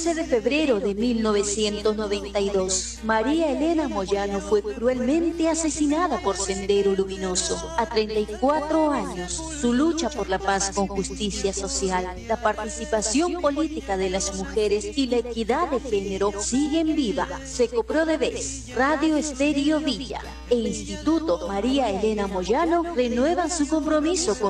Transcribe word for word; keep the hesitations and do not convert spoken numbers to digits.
once de febrero de mil novecientos noventa y dos, María Elena Moyano fue cruelmente asesinada por Sendero Luminoso. A treinta y cuatro años, su lucha por la paz con justicia social, la participación política de las mujeres y la equidad de género siguen viva. Secoprodevés, Radio Estéreo Villa e Instituto María Elena Moyano renuevan su compromiso con